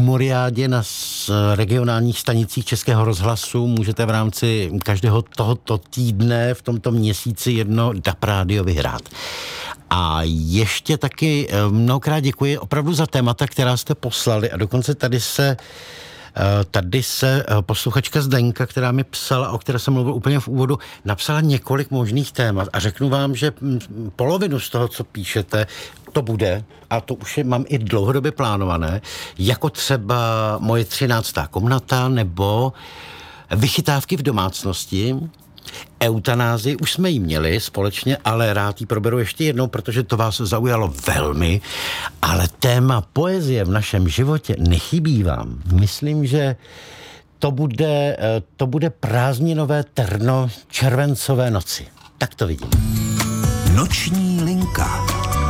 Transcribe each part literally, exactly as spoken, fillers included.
memoriádě na regionálních stanicích Českého rozhlasu. Můžete v rámci každého tohoto týdne v tomto měsíci jedno D A P rádio vyhrát. A ještě taky mnohokrát děkuji opravdu za témata, která jste poslali, a dokonce tady se Tady se posluchačka Zdenka, která mi psala, o které jsem mluvil úplně v úvodu, napsala několik možných témat a řeknu vám, že polovinu z toho, co píšete, to bude, a to už je, mám i dlouhodobě plánované, jako třeba moje třináctá komnata nebo vychytávky v domácnosti. Eutanázii už jsme ji měli společně, ale rád ji proberu ještě jednou, protože to vás zaujalo velmi, ale téma poezie v našem životě nechybí vám. Myslím, že to bude, to bude prázdninové terno červencové noci. Tak to vidím. Noční linka.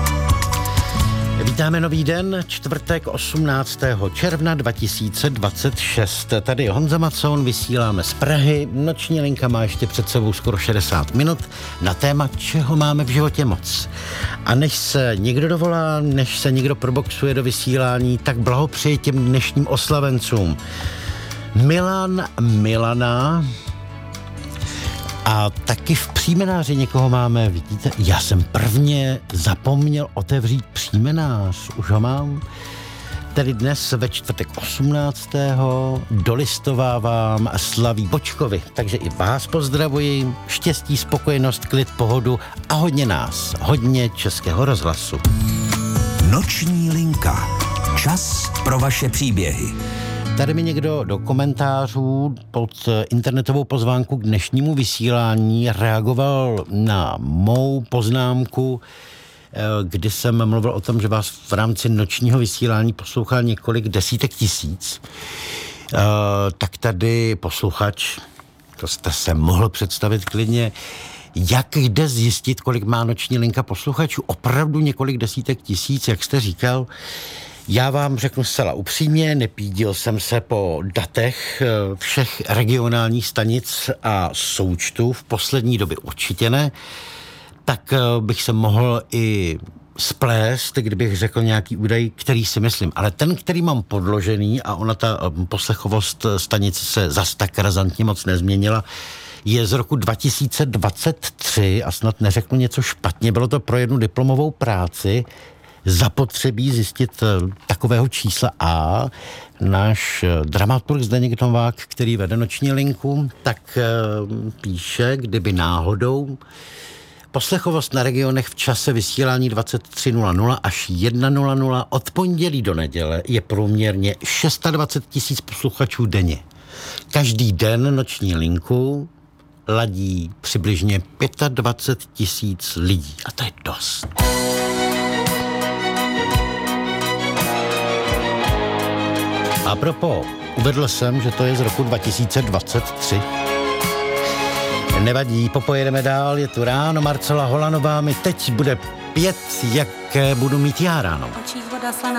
Vítáme nový den, čtvrtek osmnáctého června dva tisíce dvacet šest. Tady Honza Macoun, vysíláme z Prahy. Noční linka má ještě před sebou skoro šedesát minut na téma, čeho máme v životě moc. A než se někdo dovolá, než se někdo proboxuje do vysílání, tak blahopřeji těm dnešním oslavencům. Milan, Milana, a taky v příjmenáři někoho máme, vidíte, já jsem prvně zapomněl otevřít příjmenář, už ho mám. Tedy dnes ve čtvrtek osmnáctého dolistovávám Slaví Bočkovi, takže i vás pozdravuji, štěstí, spokojenost, klid, pohodu a hodně nás, hodně Českého rozhlasu. Noční linka. Čas pro vaše příběhy. Tady mi někdo do komentářů pod internetovou pozvánku k dnešnímu vysílání reagoval na mou poznámku, kdy jsem mluvil o tom, že vás v rámci nočního vysílání poslouchá několik desítek tisíc. Tak tady posluchač, to jste se mohl představit klidně, jak jde zjistit, kolik má noční linka posluchačů? Opravdu několik desítek tisíc, jak jste říkal. Já vám řeknu zcela upřímně, nepídil jsem se po datech všech regionálních stanic a součtů, v poslední době určitě ne, tak bych se mohl i splést, kdybych řekl nějaký údaj, který si myslím. Ale ten, který mám podložený, a ona ta poslechovost stanice se zas tak razantně moc nezměnila, je z roku dva tisíce dvacet tři a snad neřeknu něco špatně. Bylo to pro jednu diplomovou práci zapotřebí zjistit takového čísla a náš dramaturg Zdeněk Novák, který vede noční linku, tak píše, kdyby náhodou poslechovost na regionech v čase vysílání dvacet tři nula nula až jedna nula nula od pondělí do neděle je průměrně dvacet šest tisíc posluchačů denně. Každý den noční linku ladí přibližně dvacet pět tisíc lidí. A to je dost. A propo, uvedl jsem, že to je z roku dva tisíce dvacet tři. Nevadí, popojedeme dál, je tu ráno, Marcela Holanová mi teď bude pět, jak budu mít já ráno.